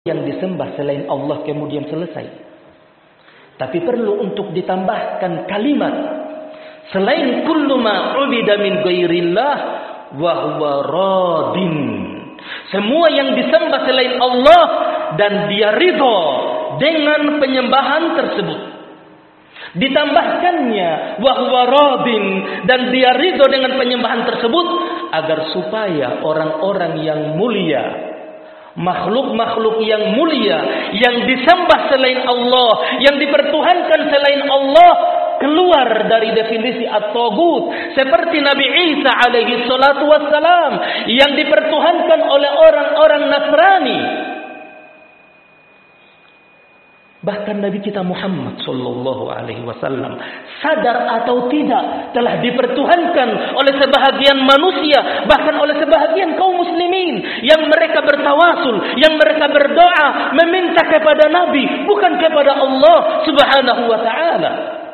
yang disembah selain Allah kemudian selesai. Tapi perlu untuk ditambahkan kalimat selain kullu ma ubida min ghairillah wa huwa radin. Semua yang disembah selain Allah dan dia ridha dengan penyembahan tersebut. Ditambahkannya wa huwa radin dan dia ridha dengan penyembahan tersebut agar supaya orang-orang yang mulia, makhluk-makhluk yang mulia yang disembah selain Allah, yang dipertuhankan selain Allah, keluar dari definisi at-taghut, seperti Nabi Isa alaihi salatu wassalam yang dipertuhankan oleh orang-orang Nasrani. Bahkan Nabi kita Muhammad sallallahu alaihi wasallam sadar atau tidak telah dipertuhankan oleh sebahagian manusia, bahkan oleh sebahagian kaum muslimin yang mereka bertawasul, yang mereka berdoa meminta kepada Nabi bukan kepada Allah Subhanahu wa taala.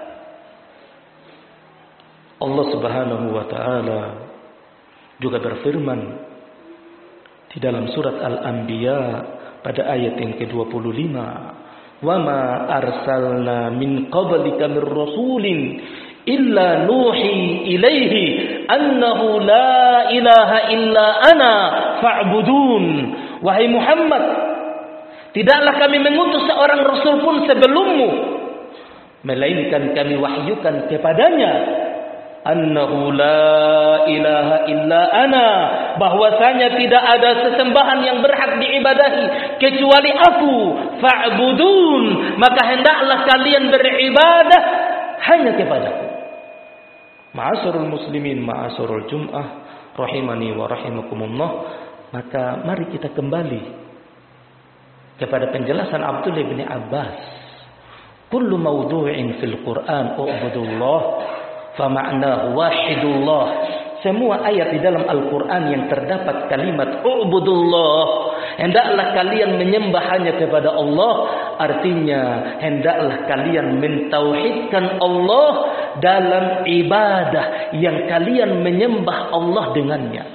Allah Subhanahu wa taala juga berfirman di dalam surat Al-Anbiya pada ayat yang ke-25, "Wa ma arsalna min qablika mir rasulin illa nuhi ilaihi annahu la ilaha illa ana fa'budun." Wahai Muhammad, tidaklah kami mengutus seorang rasul pun sebelummu, melainkan kami wahyukan kepadanya annahu la ilaha illa ana, bahwasanya tidak ada sesembahan yang berhak diibadahi kecuali aku, fa'budun, maka hendaklah kalian beribadah hanya kepadaku. Ma'asyiral muslimin, ma'asyiral Jum'ah rahimani wa rahimakumullah. Maka mari kita kembali kepada penjelasan Abdullah bin Abbas, kullu mawdu'in fil Qur'an u'budullah fama'nahu wahidullah. Semua ayat di dalam Al-Quran yang terdapat kalimat u'budullah, hendaklah kalian menyembah hanya kepada Allah, artinya hendaklah kalian mentauhidkan Allah dalam ibadah yang kalian menyembah Allah dengannya.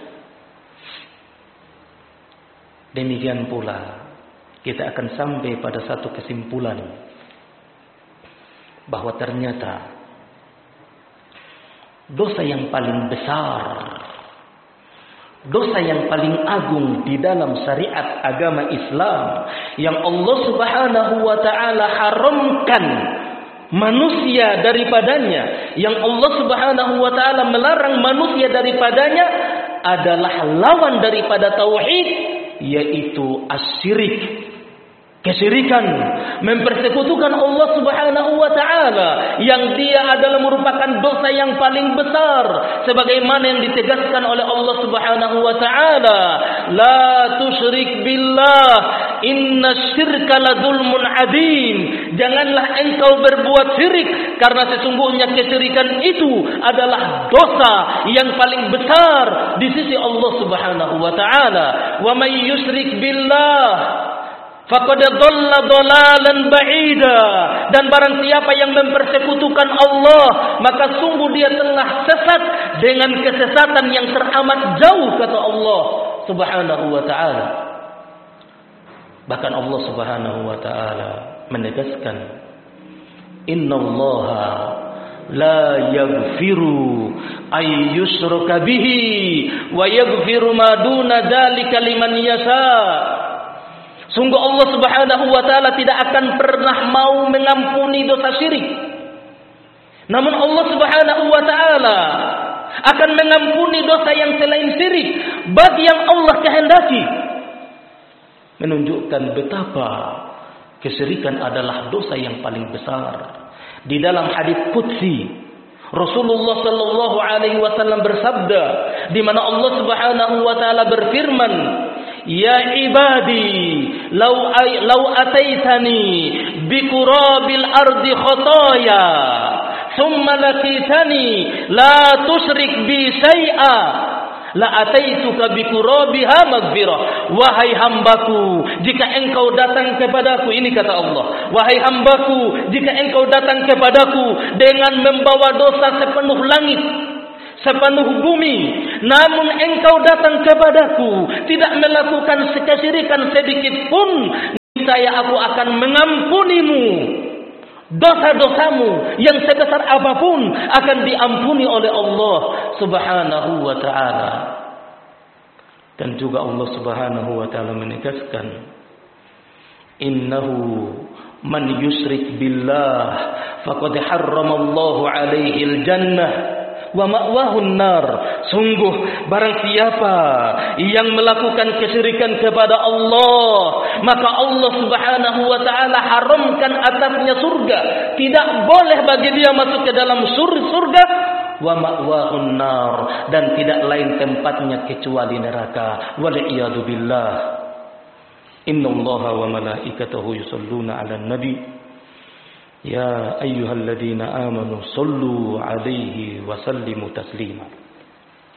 Demikian pula kita akan sampai pada satu kesimpulan bahwa ternyata dosa yang paling besar, dosa yang paling agung di dalam syariat agama Islam yang Allah Subhanahu wa taala haramkan manusia daripadanya, yang Allah Subhanahu wa taala melarang manusia daripadanya adalah lawan daripada tauhid, yaitu asyirik. Kesyirikan, mempersekutukan Allah Subhanahu wa taala, yang dia adalah merupakan dosa yang paling besar, sebagaimana yang ditegaskan oleh Allah Subhanahu wa taala, la tusyrik billah innasyirka ladzulmun adzim. Janganlah engkau berbuat syirik, karena sesungguhnya kesyirikan itu adalah dosa yang paling besar di sisi Allah Subhanahu wa taala. Wa may yusyrik billah faqad dhalla dhalalan ba'ida, dan barang siapa yang mempersekutukan Allah, maka sungguh dia telah sesat dengan kesesatan yang teramat jauh, kata Allah Subhanahu wa taala. Bahkan Allah Subhanahu wa taala menegaskan, innallaha la yaghfiru ay yushraka bihi wa yaghfiru ma duna dzalika liman yasha. Sungguh Allah Subhanahu wa taala tidak akan pernah mau mengampuni dosa syirik. Namun Allah Subhanahu wa taala akan mengampuni dosa yang selain syirik bagi yang Allah kehendaki. Menunjukkan betapa kesyirikan adalah dosa yang paling besar. Di dalam hadits qudsi, Rasulullah sallallahu alaihi wasallam bersabda, di mana Allah Subhanahu wa taala berfirman, ya ibadi law ataitani biqurabil ardi khataya thumma laqitani la tusyrik bi syai'a la ataituka biqurabiha maghfirah. Wahai hambaku, jika engkau datang kepadaku, ini kata Allah, wahai hambaku, jika engkau datang kepadaku dengan membawa dosa sepenuh langit, sepenuh bumi, namun engkau datang kepadaku tidak melakukan kesyirikan sedikit pun, niscaya aku akan mengampunimu. Dosa-dosamu yang sebesar apapun akan diampuni oleh Allah Subhanahu wa taala. Dan juga Allah Subhanahu wa taala menegaskan, innahu man yusyrik billah faqad harramallahu alaihi al-jannah wa ma'wahun nar. Sungguh barang siapa yang melakukan kesyirikan kepada Allah, maka Allah Subhanahu wa taala haramkan atasnya surga. Tidak boleh bagi dia masuk ke dalam surga. Wa ma'wahun nar, dan tidak lain tempatnya kecuali neraka. Wal iyadu billah. Innallaha wa malaikatahu yusholluna 'alan nabi. Ya ayyuhalladzina amanu shallu 'alaihi wa sallimu taslima.